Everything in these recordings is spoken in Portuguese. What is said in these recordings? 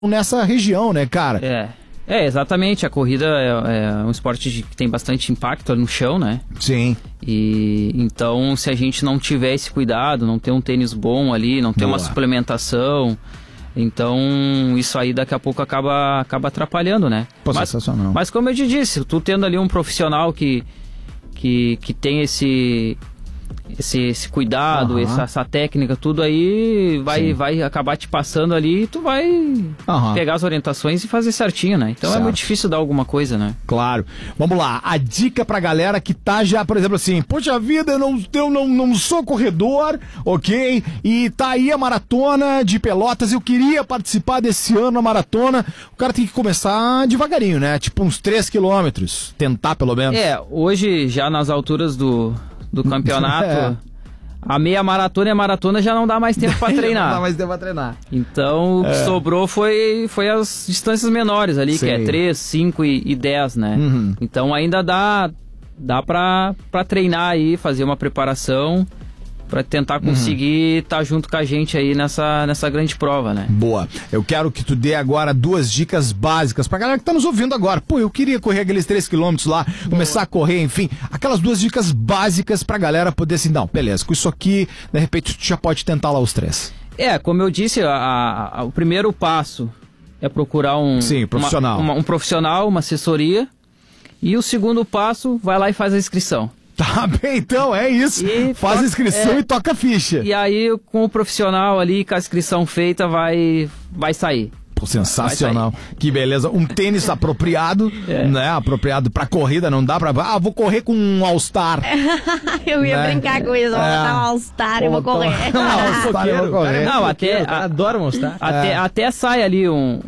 nessa região, né, cara? Exatamente. A corrida é um esporte que tem bastante impacto no chão, né? Sim. E então, se a gente não tiver esse cuidado, não ter um tênis bom ali, não ter uma suplementação, então isso aí daqui a pouco acaba atrapalhando, né? Pô, sensacional. Mas como eu te disse, tu tendo ali um profissional que tem esse cuidado, essa técnica, tudo aí vai acabar te passando ali e tu vai pegar as orientações e fazer certinho, né? Então é muito difícil dar alguma coisa, né? Claro. Vamos lá, a dica pra galera que tá já, por exemplo, assim, poxa vida, eu não sou corredor, ok? E tá aí a maratona de Pelotas, eu queria participar desse ano a maratona. O cara tem que começar devagarinho, né? Tipo uns 3 quilômetros, tentar pelo menos. Hoje já nas alturas do campeonato, a meia maratona e a maratona já não dá mais tempo para treinar. Não dá mais tempo para treinar. Então, o que sobrou foi as distâncias menores ali, que é 3, 5 e 10, né? Então, ainda dá para treinar aí, fazer uma preparação para tentar conseguir estar junto com a gente aí nessa grande prova, né? Boa. Eu quero que tu dê agora 2 dicas básicas pra galera que tá nos ouvindo agora. Pô, eu queria correr aqueles 3 quilômetros lá, começar a correr, enfim. Aquelas 2 dicas básicas pra galera poder assim, não, beleza, com isso aqui, de repente tu já pode tentar lá os 3. Como eu disse, o primeiro passo é procurar um profissional. Um profissional, uma assessoria. E o segundo passo, vai lá e faz a inscrição. Tá bem, então, é isso. Faz a inscrição e toca a ficha. E aí, com o profissional ali, com a inscrição feita, vai sair. Pô, sensacional. Que beleza. Um tênis apropriado, né? Apropriado pra corrida, não dá pra... vou correr com um All-Star. Eu ia brincar com isso, vou botar um All-Star e vou correr. Adoro um All-Star. Até sai ali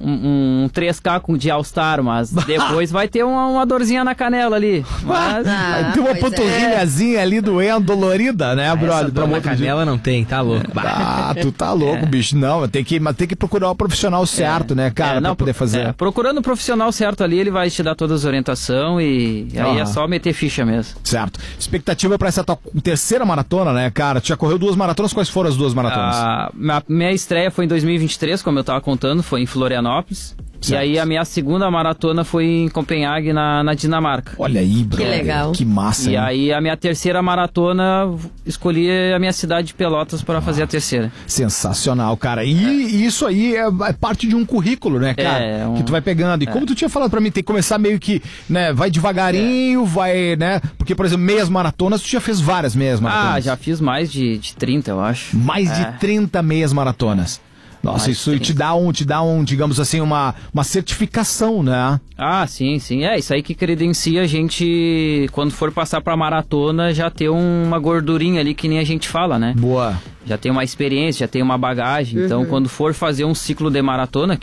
um 3K de All-Star, mas depois vai ter uma dorzinha na canela ali. Mas... vai ter uma panturrilhazinha ali doendo, dolorida, né, brother? Essa dor na canela não tem, tá louco. Tu tá louco, bicho. Não, tem que procurar o profissional certo. Né, cara, pra poder fazer. Procurando o profissional certo ali, ele vai te dar todas as orientações e aí é só meter ficha mesmo. Certo. Expectativa pra essa tua terceira maratona, né, cara? Tu já correu 2 maratonas, quais foram as 2 maratonas? Minha estreia foi em 2023, como eu tava contando, foi em Florianópolis. Certo. E aí a minha segunda maratona foi em Copenhague, na Dinamarca. Olha aí, bro. Que legal. Que massa, E aí a minha terceira maratona, escolhi a minha cidade de Pelotas para fazer a terceira. Sensacional, cara. E isso aí é parte de um currículo, né, cara? Que tu vai pegando. E como tu tinha falado pra mim, tem que começar meio que, né, vai devagarinho, vai, né? Porque, por exemplo, meias maratonas, tu já fez várias meias maratonas. Já fiz mais de 30, eu acho. Mais de 30 meias maratonas. Nossa, isso te dá digamos assim, uma certificação, né? Sim. Isso aí que credencia a gente, quando for passar pra maratona, já ter uma gordurinha ali, que nem a gente fala, né? Boa. Já tem uma experiência, já tem uma bagagem. Então, quando for fazer um ciclo de maratona,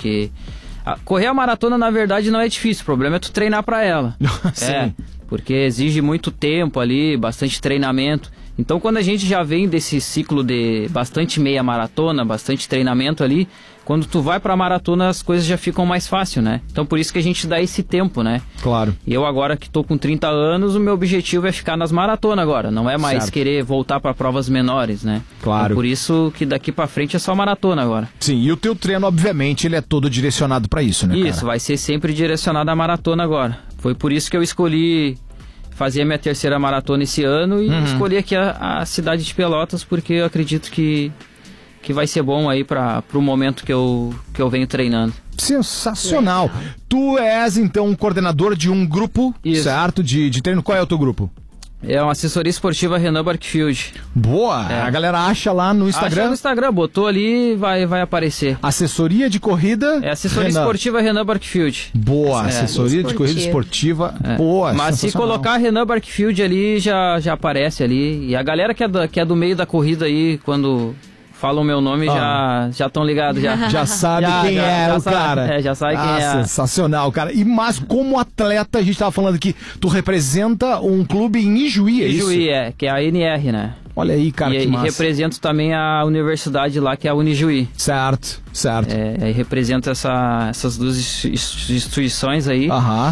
correr a maratona, na verdade, não é difícil. O problema é tu treinar pra ela. Sim. Porque exige muito tempo ali, bastante treinamento. Então, quando a gente já vem desse ciclo de bastante meia maratona, bastante treinamento ali, quando tu vai pra maratona, as coisas já ficam mais fácil, né? Então, por isso que a gente dá esse tempo, né? Claro. E eu agora que tô com 30 anos, o meu objetivo é ficar nas maratonas agora. Não é mais querer voltar pra provas menores, né? Claro. Então, por isso que daqui pra frente é só maratona agora. Sim, e o teu treino, obviamente, ele é todo direcionado pra isso, né, Isso, vai ser sempre direcionado à maratona agora. Foi por isso que eu escolhi fazer a minha terceira maratona esse ano e escolhi aqui a cidade de Pelotas, porque eu acredito que vai ser bom aí para o momento que eu venho treinando. Sensacional. Legal. Tu és, então, um coordenador de um grupo, certo? De treino. Qual é o teu grupo? É uma assessoria esportiva Renan Barkfield. Boa! A galera acha lá no Instagram? Acha no Instagram, botou ali, vai aparecer. Assessoria de corrida? É assessoria esportiva Renan Barkfield. Boa, assessoria de corrida esportiva. Boa, mas se colocar Renan Barkfield ali, já aparece ali. E a galera que é do meio da corrida aí, quando falam o meu nome, já estão ligados. Já sabe quem é o cara. Já sabe quem é. Sensacional, cara. Mas como atleta, a gente tava falando aqui, tu representa um clube em Ijuí, é isso? Ijuí, que é a NR, né? Olha aí, cara, que massa. E represento também a universidade lá, que é a Unijuí. Certo. Represento essas 2 instituições aí.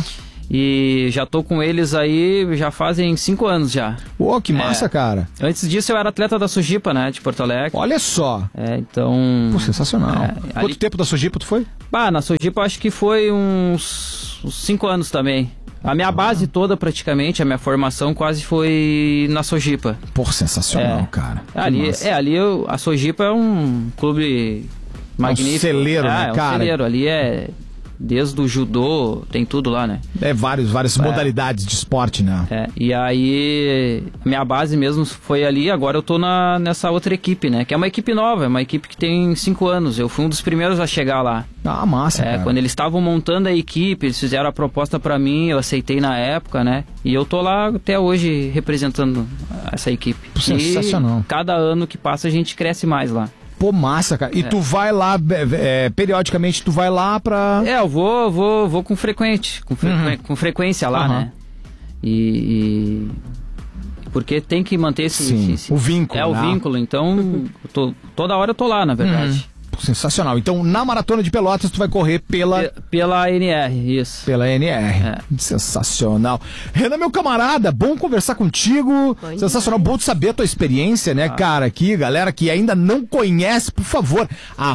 E já tô com eles aí, já fazem 5 anos já. Pô, que massa, cara. Antes disso eu era atleta da Sojipa, né, de Porto Alegre. Olha só. Então... Pô, sensacional. Quanto tempo da Sojipa tu foi? Na Sojipa eu acho que foi uns 5 anos também. A minha base toda, praticamente, a minha formação quase foi na Sojipa. Pô, sensacional, cara. Ali a Sojipa é um clube magnífico. Um celeiro, né, cara? É um celeiro. Ali é... Desde o judô, tem tudo lá, né? Várias modalidades de esporte, né? E aí, minha base mesmo foi ali, agora eu tô nessa outra equipe, né? Que é uma equipe nova, é uma equipe que tem 5 anos. Eu fui um dos primeiros a chegar lá. Ah, massa, cara. Quando eles estavam montando a equipe, eles fizeram a proposta pra mim, eu aceitei na época, né? E eu tô lá até hoje representando essa equipe. Sensacional. E cada ano que passa a gente cresce mais lá. Pô, massa, cara. E tu vai lá, periodicamente tu vai lá pra... Eu vou com frequência lá, né? E porque tem que manter esse o vínculo. O vínculo. Então, toda hora eu tô lá, na verdade. Sensacional. Então, na Maratona de Pelotas, tu vai correr pela NR, isso. Pela NR. Sensacional. Renan, meu camarada, bom conversar contigo. Bom, sensacional. Bom de saber a tua experiência, né, cara? Aqui, galera que ainda não conhece, por favor,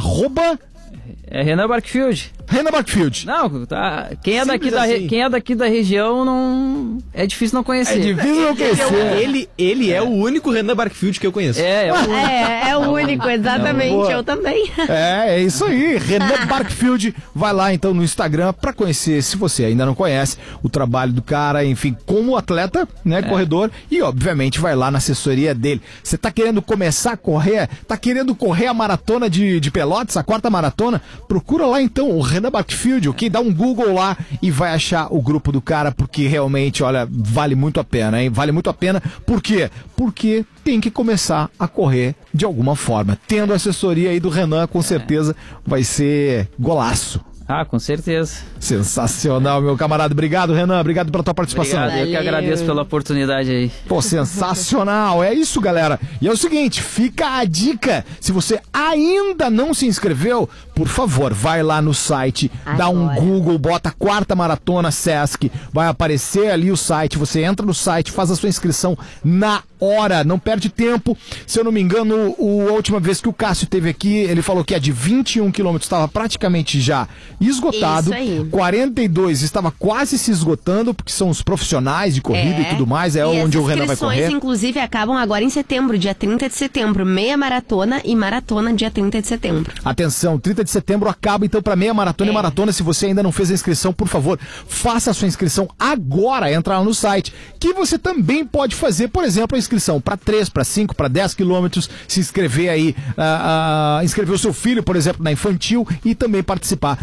Renan Barkfield. Renan Barkfield. Não, tá. Quem é daqui da região não é difícil não conhecer. É difícil não conhecer. Ele é o único Renan Barkfield que eu conheço. É o único, exatamente. Eu também. É isso aí. Renan Barkfield. Vai lá então no Instagram pra conhecer, se você ainda não conhece, o trabalho do cara, enfim, como atleta, né, corredor, e obviamente vai lá na assessoria dele. Você tá querendo começar a correr? Tá querendo correr a maratona de Pelotas, a 4ª maratona? Procura lá então o Renan Barkfield, ok? Dá um Google lá e vai achar o grupo do cara, porque realmente, olha, vale muito a pena, hein? Vale muito a pena. Por quê? Porque tem que começar a correr de alguma forma. Tendo a assessoria aí do Renan, com certeza vai ser golaço. Com certeza. Sensacional, meu camarada. Obrigado, Renan. Obrigado pela tua participação. Obrigado. Eu que agradeço pela oportunidade aí. Pô, sensacional. É isso, galera. E é o seguinte, fica a dica. Se você ainda não se inscreveu, por favor, vai lá no site, dá um Google, bota 4ª Maratona Sesc. Vai aparecer ali o site. Você entra no site, faz a sua inscrição na hora. Não perde tempo. Se eu não me engano, a última vez que o Cássio esteve aqui, ele falou que a de 21 quilômetros estava praticamente já esgotado. Isso aí. 42 estava quase se esgotando, porque são os profissionais de corrida e tudo mais, onde o Renan vai correr. As inscrições, inclusive, acabam agora em setembro, dia 30 de setembro, meia maratona e maratona dia 30 de setembro. Atenção, 30 de setembro acaba então para meia maratona e maratona. Se você ainda não fez a inscrição, por favor, faça a sua inscrição agora, entra lá no site, que você também pode fazer, por exemplo, a inscrição para 3, para 5, para 10 quilômetros, se inscrever aí, inscrever o seu filho, por exemplo, na infantil e também participar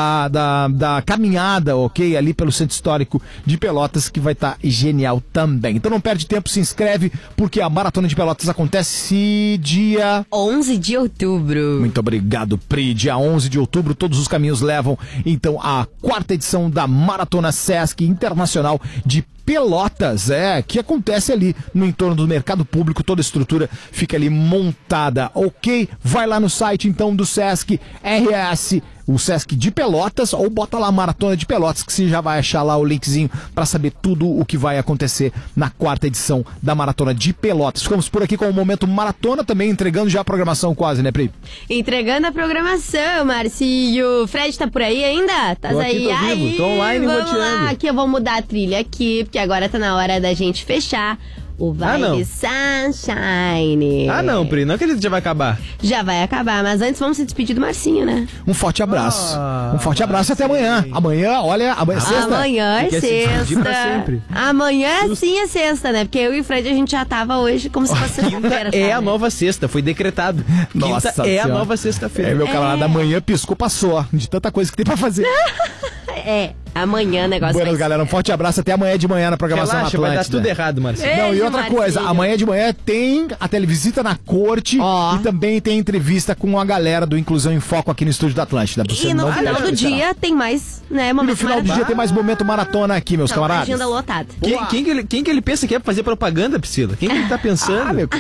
da caminhada, ok? Ali pelo Centro Histórico de Pelotas, que vai estar genial também. Então não perde tempo, se inscreve, porque a Maratona de Pelotas acontece dia 11 de outubro. Muito obrigado, Pri. Dia 11 de outubro, todos os caminhos levam, então, à 4ª edição da Maratona Sesc Internacional de Pelotas, que acontece ali no entorno do mercado público, toda a estrutura fica ali montada, ok? Vai lá no site então do Sesc RS, o Sesc de Pelotas, ou bota lá Maratona de Pelotas, que você já vai achar lá o linkzinho para saber tudo o que vai acontecer na 4ª edição da Maratona de Pelotas. Ficamos por aqui com o Momento Maratona, também entregando já a programação quase, né, Pri? Entregando a programação, Marcinho. Fred tá por aí ainda? Tá aí? Tô vivo, tô online vamos lá. Aqui eu vou mudar a trilha aqui, porque agora tá na hora da gente fechar o Vibe Sunshine. Não, Pri, não acredito que já vai acabar. Já vai acabar, mas antes vamos se despedir do Marcinho, né? Um forte abraço. Um forte abraço e até amanhã. Amanhã, olha, amanhã é sexta. Amanhã é sexta. Amanhã sim é sexta, né? Porque eu e o Fred, a gente já tava hoje como se fosse quinta é a nova sexta, foi decretado. Nossa quinta é a nova sexta-feira. Meu camarada, amanhã piscou, passou. De tanta coisa que tem pra fazer. Amanhã o negócio Bueno, galera, um forte abraço. Até amanhã de manhã na programação Relaxa, Atlântida. vai dar tudo errado, Marcinho. Não, e outra coisa, amanhã de manhã tem a televisita na corte e também tem entrevista com a galera do Inclusão em Foco aqui no estúdio da Atlântida. E no final do dia tem mais Né, e no final do dia tem mais momento maratona aqui, meus camaradas. Agenda lotada. Quem que ele pensa que é pra fazer propaganda, Priscila? Quem que ele tá pensando? Meu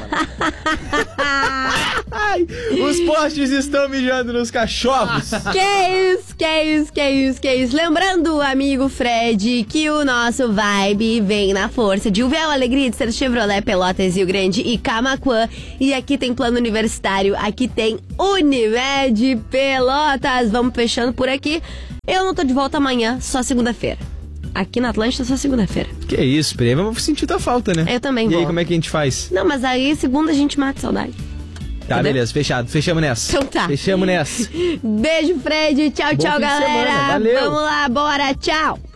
Ai, os postes estão mijando nos cachorros. Que isso. Lembrando, amigo Fred, que o nosso Vibe vem na força de Uvel Alegria de ser Chevrolet, Pelotas, Rio Grande e Camaquã. E aqui tem plano universitário, aqui tem Unimed Pelotas. Vamos fechando por aqui. Eu não tô de volta amanhã, só segunda-feira. Aqui na Atlântida, só segunda-feira. Que isso, Pri, eu vou sentir tua falta, né? Eu também vou. E aí, como é que a gente faz? Não, mas aí segunda a gente mata a saudade. Tá, entendeu? Beleza, fechado. Fechamos nessa. Então tá. Fechamos nessa. Beijo, Fred. Tchau, Bom tchau, fim de galera. semana. Valeu. Vamos lá, bora. Tchau.